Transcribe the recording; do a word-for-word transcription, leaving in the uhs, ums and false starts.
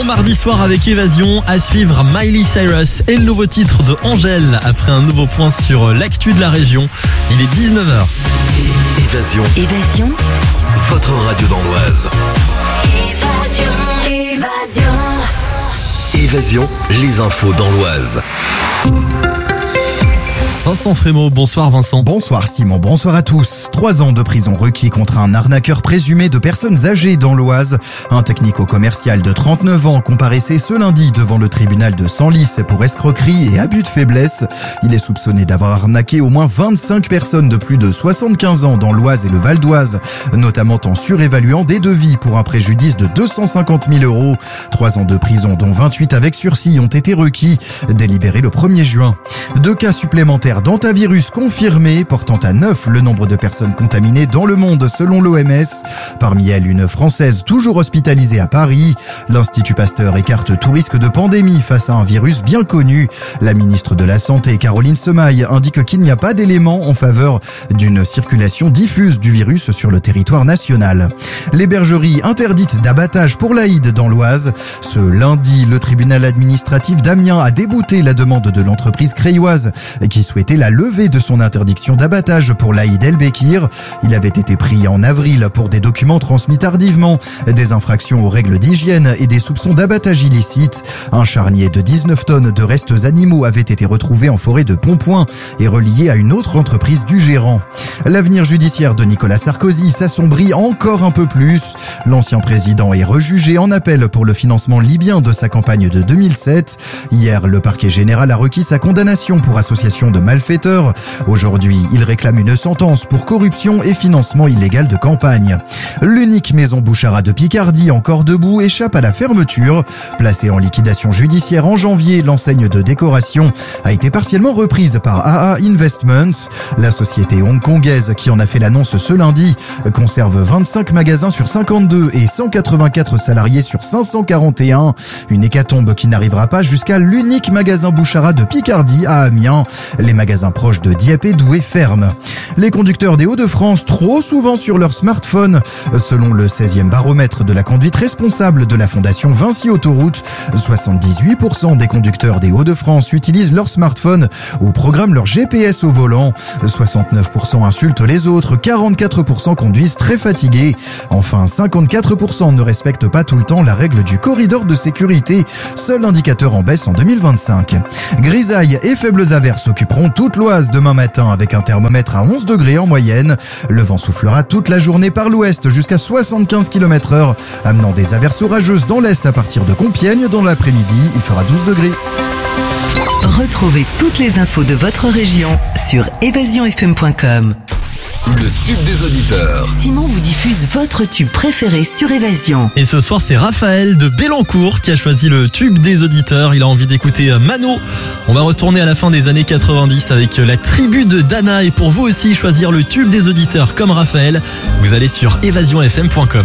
mardi soir avec Évasion. À suivre Miley Cyrus et le nouveau titre de Angèle après un nouveau point sur l'actu de la région. Il est dix-neuf heures. Évasion. Évasion. Votre radio dans l'Oise. Évasion. Évasion. Évasion, les infos dans l'Oise. Vincent Frémaux, bonsoir Vincent. Bonsoir Simon, bonsoir à tous. Trois ans de prison requis contre un arnaqueur présumé de personnes âgées dans l'Oise. Un technico-commercial de trente-neuf ans comparaissait ce lundi devant le tribunal de Senlis pour escroquerie et abus de faiblesse. Il est soupçonné d'avoir arnaqué au moins vingt-cinq personnes de plus de soixante-quinze ans dans l'Oise et le Val d'Oise, notamment en surévaluant des devis pour un préjudice de deux cent cinquante mille euros. Trois ans de prison, dont vingt-huit avec sursis, ont été requis, délibérés le premier juin. Deux cas supplémentaires d'hantavirus confirmés, portant à neuf le nombre de personnes contaminées dans le monde selon l'O M S. Parmi elles, une Française toujours hospitalisée à Paris. L'Institut Pasteur écarte tout risque de pandémie face à un virus bien connu. La ministre de la Santé, Caroline Semaille, indique qu'il n'y a pas d'éléments en faveur d'une circulation diffuse du virus sur le territoire national. Les bergeries interdites d'abattage pour l'Aïd dans l'Oise. Ce lundi, le tribunal administratif d'Amiens a débouté la demande de l'entreprise crayoise qui souhaitait la levée de son interdiction d'abattage pour l'Aïd El Bekir. Il avait été pris en avril pour des documents transmis tardivement, des infractions aux règles d'hygiène et des soupçons d'abattage illicite. Un charnier de dix-neuf tonnes de restes animaux avait été retrouvé en forêt de Pontpoint et relié à une autre entreprise du gérant. L'avenir judiciaire de Nicolas Sarkozy s'assombrit encore un peu plus. L'ancien président est rejugé en appel pour le financement libyen de sa campagne de deux mille sept. Hier, le parquet général a requis sa condamnation pour association de malfaiteurs. Aujourd'hui, il réclame une sentence pour corruption et financement illégal de campagne. L'unique maison Bouchara de Picardie, encore debout, échappe à la fermeture. Placée en liquidation judiciaire en janvier, l'enseigne de décoration a été partiellement reprise par A A Investments. La société hongkongaise qui en a fait l'annonce ce lundi conserve vingt-cinq magasins sur cinquante-deux et cent quatre-vingt-quatre salariés sur cinq cent quarante et un. Une hécatombe qui n'arrivera pas jusqu'à l'unique magasin Bouchara de Picardie à Amiens. Les magasins proches de Dieppe et Douai ferment. Les conducteurs des Hauts-de-France trop souvent sur leur smartphone. Selon le seizième baromètre de la conduite responsable de la Fondation Vinci Autoroute, soixante-dix-huit pour cent des conducteurs des Hauts-de-France utilisent leur smartphone ou programment leur G P S au volant. soixante-neuf pour cent insultent les autres, quarante-quatre pour cent conduisent très fatigués. Enfin, cinquante-quatre pour cent ne respectent pas tout le temps la règle du corridor de sécurité, seul indicateur en baisse en deux mille vingt-cinq. Grisailles et faibles averses occuperont toute l'Oise demain matin avec un thermomètre à onze degrés en moyenne. Le vent soufflera toute la journée par l'ouest jusqu'à soixante-quinze kilomètres heure, amenant des averses orageuses dans l'est à partir de Compiègne. Dans l'après-midi, il fera douze degrés. Retrouvez toutes les infos de votre région sur évasion f m point com. Le tube des auditeurs. Simon vous diffuse votre tube préféré sur Évasion. Et ce soir, c'est Raphaël de Bellancourt qui a choisi le tube des auditeurs. Il a envie d'écouter Mano. On va retourner à la fin des années quatre-vingt-dix avec la tribu de Dana. Et pour vous aussi choisir le tube des auditeurs comme Raphaël, vous allez sur évasion f m point com.